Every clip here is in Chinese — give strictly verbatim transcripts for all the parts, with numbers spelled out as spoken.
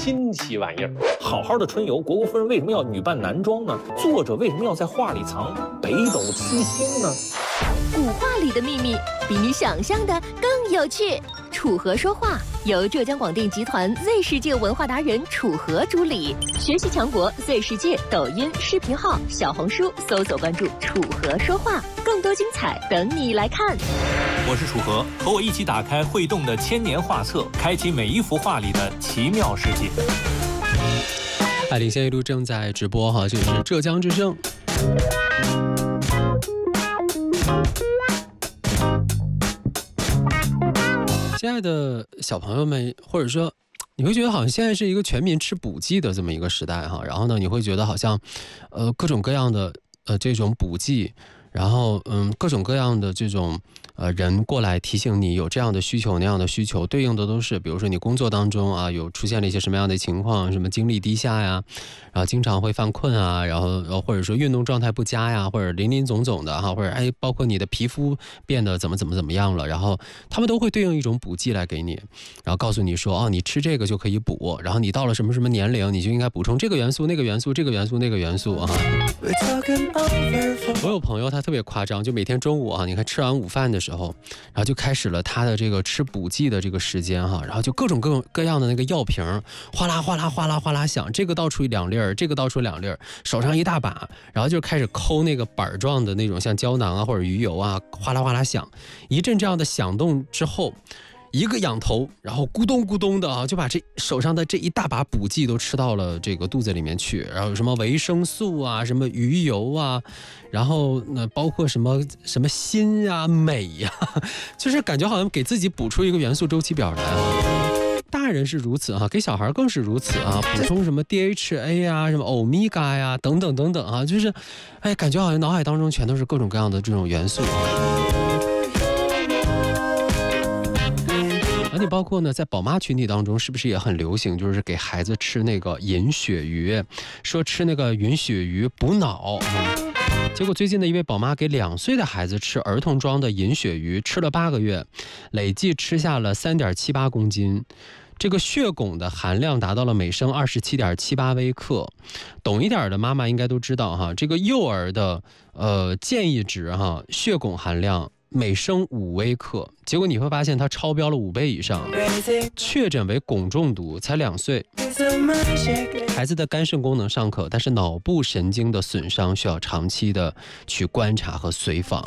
新奇玩意儿。好好的春游，虢国夫人为什么要女扮男装呢？作者为什么要在画里藏北斗七星呢？ 古画里的秘密比你想象的更有趣。楚河说话由浙江广电集团 Z 世界文化达人楚河主理，学习强国 Z 世界抖音视频号、小红书搜索关注楚河说话，更多精彩等你来看。 我是楚河，和我一起打开会动的千年画册，开启每一幅画里的奇妙世界。 爱领先一路正在直播哈，这是浙江之声。亲爱的小朋友们，或者说你会觉得好像现在是一个全民吃补剂的这么一个时代哈，然后呢，你会觉得好像呃各种各样的呃这种补剂，然后嗯各种各样的这种呃人过来提醒你有这样的需求那样的需求，对应的都是比如说你工作当中啊有出现了一些什么样的情况，什么精力低下呀，然后经常会犯困啊，然后或者说运动状态不佳呀，或者林林总总的哈，或者哎包括你的皮肤变得怎么怎么怎么样了，然后他们都会对应一种补剂来给你，然后告诉你说哦你吃这个就可以补，然后你到了什么什么年龄你就应该补充这个元素那个元素这个元素那个元素啊。我有朋友他特别夸张，就每天中午啊，你看吃完午饭的时候，然后就开始了他的这个吃补剂的这个时间哈，然后就各种各种各样的那个药瓶哗啦哗啦哗啦哗啦响，这个倒出两粒儿，这个倒出两粒儿，手上一大把，然后就开始抠那个板状的那种像胶囊啊或者鱼油啊，哗啦哗啦响，一阵这样的响动之后，一个仰头，然后咕咚咕咚的啊，就把这手上的这一大把补剂都吃到了这个肚子里面去，然后有什么维生素啊，什么鱼油啊，然后呢包括什么什么锌啊、镁呀、啊，就是感觉好像给自己补出一个元素周期表来啊。大人是如此啊，给小孩更是如此啊，补充什么 D H A 啊，什么欧米伽呀，等等等等啊，就是，哎，感觉好像脑海当中全都是各种各样的这种元素啊。而且包括呢，在宝妈群体当中，是不是也很流行，就是给孩子吃那个银鳕鱼，说吃那个银鳕鱼补脑啊。结果最近的一位宝妈给两岁的孩子吃儿童装的银鳕鱼，吃了八个月，累计吃下了三点七八公斤。这个血汞的含量达到了每升二十七点七八微克。懂一点的妈妈应该都知道哈，这个幼儿的呃建议值哈，血汞含量每升五微克，结果你会发现它超标了五倍以上，确诊为汞中毒，才两岁。孩子的肝肾功能尚可，但是脑部神经的损伤需要长期的去观察和随访。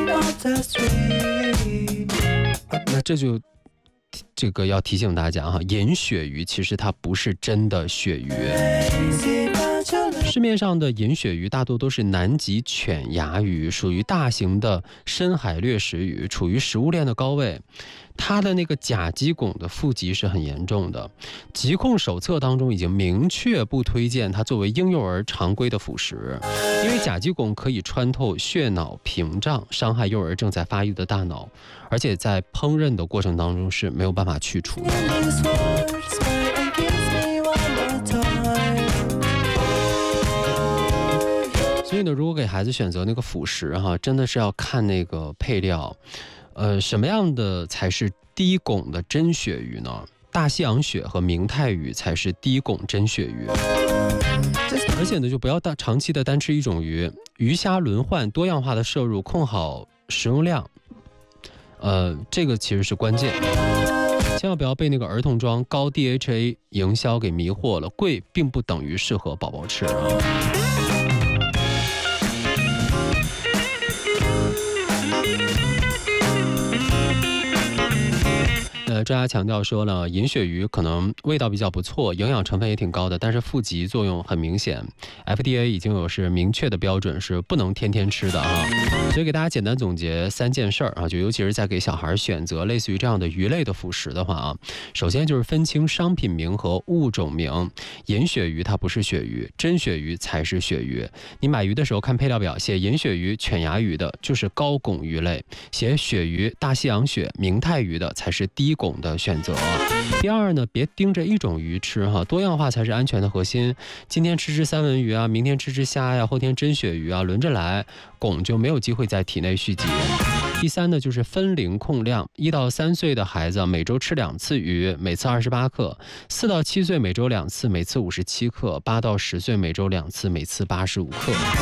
那这就这个要提醒大家哈，银鳕鱼其实它不是真的鳕鱼。市面上的银鳕鱼大多都是南极犬牙鱼，属于大型的深海掠食鱼，处于食物链的高位。它的那个甲基汞的富集是很严重的，疾控手册当中已经明确不推荐它作为婴幼儿常规的辅食，因为甲基汞可以穿透血脑屏障，伤害幼儿正在发育的大脑，而且在烹饪的过程当中是没有办法去除的。所以呢，如果给孩子选择那个辅食哈，真的是要看那个配料，呃，什么样的才是低汞的真鳕鱼呢？大西洋鳕和明太鱼才是低汞真鳕鱼。而且呢，就不要大长期的单吃一种鱼，鱼虾轮换，多样化的摄入，控好食用量，呃，这个其实是关键。千万不要被那个儿童装高 D H A 营销给迷惑了，贵并不等于适合宝宝吃啊。呃，专家强调说了，银鳕鱼可能味道比较不错，营养成分也挺高的，但是富集作用很明显。F D A 已经有是明确的标准，是不能天天吃的啊。所以给大家简单总结三件事儿啊，就尤其是在给小孩选择类似于这样的鱼类的辅食的话啊，首先就是分清商品名和物种名。银鳕鱼它不是鳕鱼，真鳕鱼才是鳕鱼。你买鱼的时候看配料表，写银鳕鱼、犬牙鱼的就是高汞鱼类，写鳕鱼、大西洋鳕、明太鱼的才是低汞的选择。第二呢，别盯着一种鱼吃哈，多样化才是安全的核心。今天吃吃三文鱼啊，明天吃吃虾呀，后天真鳕鱼啊，轮着来，汞就没有机会在体内蓄积。 第三呢，就是分龄控量，一到三岁的孩子每周吃两次鱼，每次二十八克；四到七岁每周两次，每次五十七克；八到十岁每周两次，每次八十五克。